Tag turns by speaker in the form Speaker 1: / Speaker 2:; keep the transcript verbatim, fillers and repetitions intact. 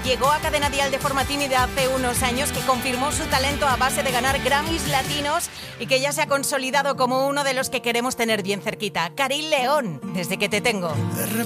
Speaker 1: llegó a Cadena Dial de forma tímida hace unos años, que confirmó su talento a base de ganar Grammys latinos y que ya se ha consolidado como uno de los que queremos tener bien cerquita. Karin León, Desde que te tengo.